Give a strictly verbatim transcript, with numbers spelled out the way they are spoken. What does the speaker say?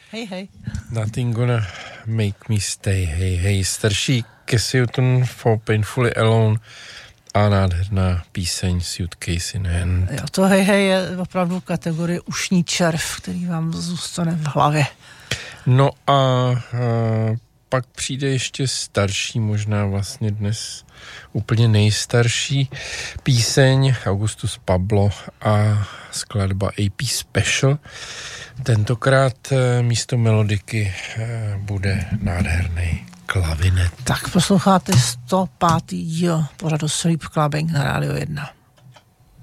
Hej, hej. Nothing gonna make me stay, hej, hej. Starší Cassie Hutton for Painfully Alone a nádherná píseň Suitcase in Hand. Jo, to hej, hej je opravdu kategorie ušní červ, který vám zůstane v hlavě. No a, a pak přijde ještě starší, možná vlastně dnes úplně nejstarší píseň Augustus Pablo a skladba A P Special. Tentokrát místo melodiky bude nádherný klavinet. Tak posloucháte sto pátý díl pořadu Sleep Clubbing na Rádio jedna.